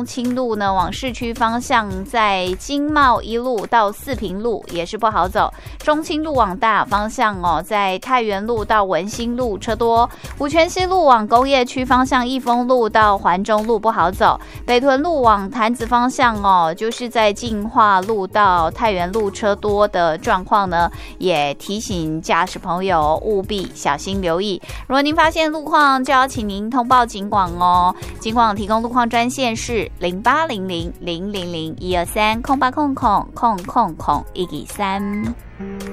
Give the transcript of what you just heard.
中清路呢，往市区方向在经贸一路到四平路也是不好走。中清路往大方向哦，在太原路到文心路车多。五权西路往工业区方向，益丰路到环中路不好走。北屯路往潭子方向哦，就是在进化路到太原路车多的状况呢，也提醒驾驶朋友务必小心留意。如果您发现路况，就要请您通报警广哦。警广提供路况专线是0800000123，0800000123。